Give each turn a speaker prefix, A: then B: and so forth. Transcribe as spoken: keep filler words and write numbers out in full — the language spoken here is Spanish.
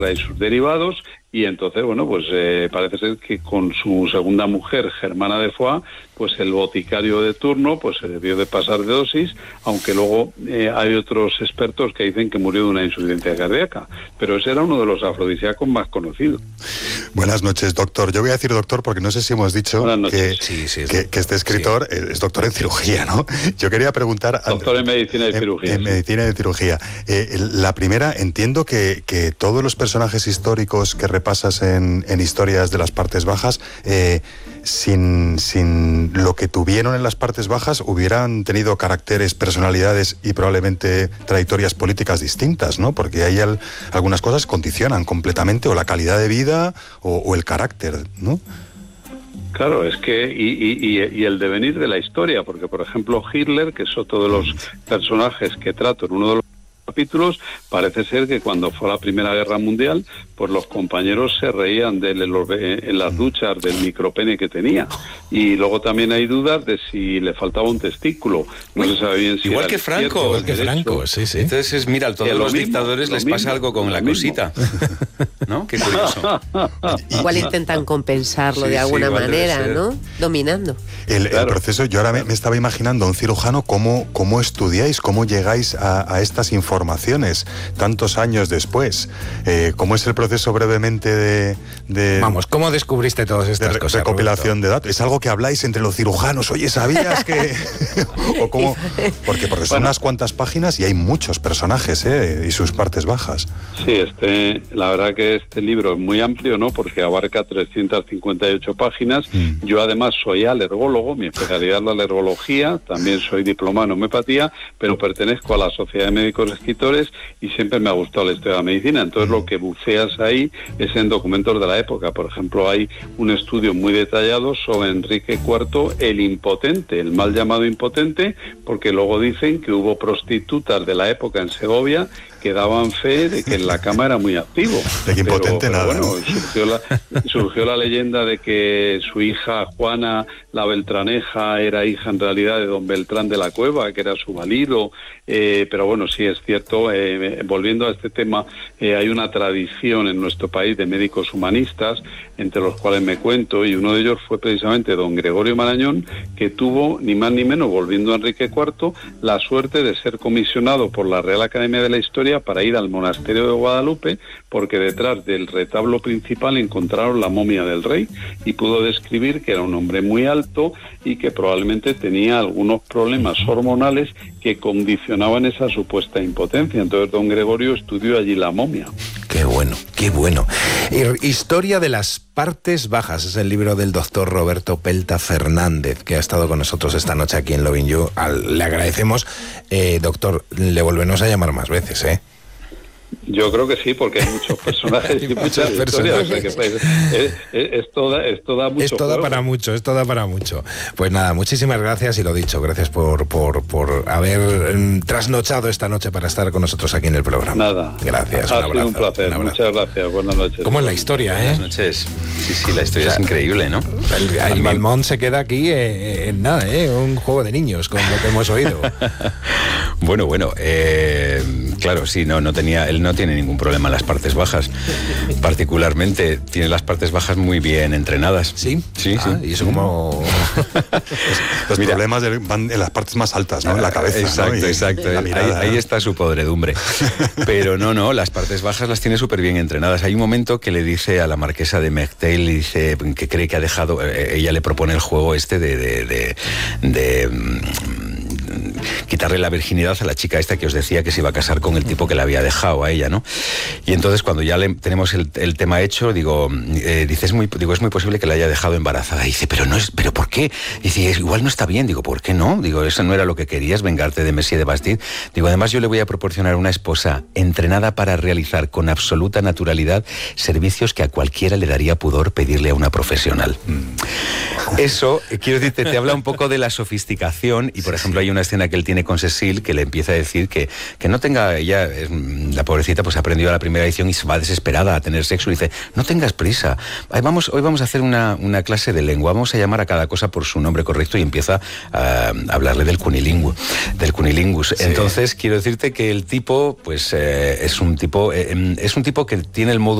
A: y sus derivados, y entonces, bueno, pues eh, parece ser que con su segunda mujer, Germana de Foix, pues el boticario de turno pues se debió de pasar de dosis, aunque luego eh, hay otros expertos que dicen que murió de una insuficiencia cardíaca, pero ese era uno de los afrodisíacos más conocidos.
B: Buenas noches, doctor. Yo voy a decir doctor porque no sé si hemos dicho que,
C: sí, sí,
B: que, que este escritor sí. es doctor en cirugía, ¿no? Yo quería preguntar...
A: Doctor en medicina y
B: en,
A: cirugía.
B: En
A: sí.
B: medicina y cirugía. Eh, la primera, entiendo que, que todos los personajes históricos que repasas en, en historias de las partes bajas, eh, sin, sin lo que tuvieron en las partes bajas, hubieran tenido caracteres, personalidades y probablemente trayectorias políticas distintas, ¿no? Porque hay al, algunas cosas que condicionan completamente o la calidad de vida o, o el carácter, ¿no?
A: Claro, es que, y, y, y el devenir de la historia, porque por ejemplo Hitler, que es otro de los personajes que trato en uno de los capítulos, parece ser que cuando fue la Primera Guerra Mundial, pues los compañeros se reían de él en, los, en las duchas del micropene que tenía. Y luego también hay dudas de si le faltaba un testículo. No se sabe bien si
C: igual
A: era
C: que Franco, igual que Franco, sí, sí. Entonces, es, mira, a todos los mismo, dictadores les mismo, pasa algo con la mismo. cosita. ¿No? Qué curioso.
D: Igual intentan compensarlo
C: sí,
D: de alguna
C: sí,
D: manera, ¿no? Dominando.
B: El, claro. el proceso, yo ahora me, me estaba imaginando a un cirujano, ¿cómo, cómo estudiáis, cómo llegáis a, a estas informaciones tantos años después? Eh, ¿Cómo es el proceso brevemente de, de...
C: Vamos, ¿cómo descubriste todas estas
B: de
C: cosas?
B: Recopilación
C: Roberto?
B: de datos. ¿Es algo que habláis entre los cirujanos? Oye, ¿sabías que...? ¿O cómo? Porque, porque son bueno. unas cuantas páginas y hay muchos personajes, ¿eh? Y sus partes bajas.
A: Sí, este, la verdad que este libro es muy amplio, ¿no? Porque abarca trescientas cincuenta y ocho páginas. Mm. Yo además soy alergólogo, mi especialidad es la alergología, también soy diplomado en homeopatía, pero pertenezco a la Sociedad de Médicos Escritores y siempre me ha gustado la historia de la medicina. Entonces mm. lo que buceas ahí es en documentos de la época. Por ejemplo, hay un estudio muy detallado sobre Enrique cuarto, el impotente, el mal llamado impotente, porque luego dicen que hubo prostitutas de la época en Segovia que daban fe de que en la cama era muy activo.
B: De que impotente
A: pero,
B: nada.
A: Pero bueno, surgió la, surgió la leyenda de que su hija Juana, la Beltraneja, era hija en realidad de don Beltrán de la Cueva, que era su valido. Eh, pero bueno, sí es cierto, eh, volviendo a este tema, eh, hay una tradición en nuestro país de médicos humanistas, entre los cuales me cuento, y uno de ellos fue precisamente don Gregorio Marañón, que tuvo, ni más ni menos, volviendo a Enrique cuarto, la suerte de ser comisionado por la Real Academia de la Historia para ir al monasterio de Guadalupe, porque detrás del retablo principal encontraron la momia del rey y pudo describir que era un hombre muy alto y que probablemente tenía algunos problemas hormonales que condicionaban esa supuesta impotencia. Entonces don Gregorio estudió allí la momia.
C: Qué bueno, qué bueno. Historia de las partes bajas es el libro del doctor Roberto Pelta Fernández, que ha estado con nosotros esta noche aquí en Loving You. Al, le agradecemos. Eh, doctor, le volvemos a llamar más veces, ¿eh?
A: Yo creo que sí, porque hay muchos personajes y muchas personas. O sea, que es, es, esto, da, esto da mucho.
C: Esto da
A: juego.
C: para mucho, esto da para mucho. Pues nada, muchísimas gracias y lo dicho, gracias por, por, por haber mm, trasnochado esta noche para estar con nosotros aquí en el programa.
A: Nada.
C: Gracias,
A: ha
C: un abrazo.
A: Un placer,
C: un abrazo.
A: Muchas gracias, buenas noches.
C: ¿Cómo es la historia, eh?
E: Buenas noches. Sí, sí, la historia o sea, es increíble, ¿no?
C: El, el Malmón se queda aquí eh, en nada, ¿eh? Un juego de niños, con lo que hemos oído.
E: Bueno, bueno, eh, claro, sí, no, no tenía, él no tiene ningún problema en las partes bajas. Particularmente, tiene las partes bajas muy bien entrenadas.
C: ¿Sí?
E: Sí,
C: ah,
E: sí.
C: Y eso como...
B: Los Mira, problemas de, van en las partes más altas, ¿no? En la cabeza,
E: exacto,
B: ¿no? Y
E: exacto.
B: La mirada,
E: ahí,
B: ¿no?
E: ahí está su podredumbre. Pero no, no, las partes bajas las tiene súper bien entrenadas. Hay un momento que le dice a la marquesa de Merteuil, le dice que cree que ha dejado, eh, ella le propone el juego este de... de, de, de, de quitarle la virginidad a la chica esta que os decía que se iba a casar con el tipo que la había dejado a ella, ¿no? Y entonces cuando ya le, tenemos el, el tema hecho, digo, eh, dice, es muy, digo, es muy posible que la haya dejado embarazada. Y dice, pero no es, pero ¿por qué? Y dice, igual no está bien. Digo, ¿por qué no? Digo, eso no era lo que querías, vengarte de Messier de Bastille. Digo, además yo le voy a proporcionar una esposa entrenada para realizar con absoluta naturalidad servicios que a cualquiera le daría pudor pedirle a una profesional. Mm. Eso, quiero decirte, te habla un poco de la sofisticación y, por ejemplo, hay una una escena que él tiene con Cecil, que le empieza a decir que, que no tenga, ella, la pobrecita, pues aprendió a la primera edición y se va desesperada a tener sexo y dice, no tengas prisa, Ay, vamos, hoy vamos a hacer una, una clase de lengua, vamos a llamar a cada cosa por su nombre correcto, y empieza a hablarle del cunilingus, del cunilingus. Sí. Entonces, quiero decirte que el tipo, pues eh, es un tipo, eh, es un tipo que tiene el modo